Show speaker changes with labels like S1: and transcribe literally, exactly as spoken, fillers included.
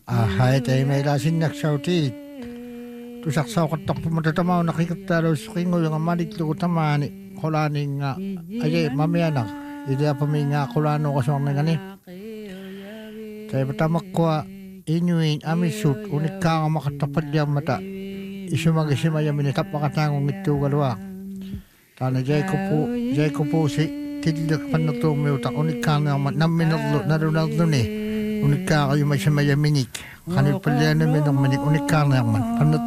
S1: Ahai tay may lasin nagsautit. Tusaksaw katak pumatatamaw nakikitalo sa kingo yung amalit luko tamani. Kulaning nga. Ay, mamaya na. Hindi pa may nga kulano ka sa mga gani. Kaya batamak ko inuin amisut. Unik ka nga makatapad yung mata. Isumag-isima yung minitap makatangong ito galwa. Tana jay ko po, jay ko po si tidlak panatumiutak. Unik ka nga naminaglo na Ronaldo ni. Unik ka kayo may sa mayaminik. Kanil pala namin ang manik. Unik ka nga man.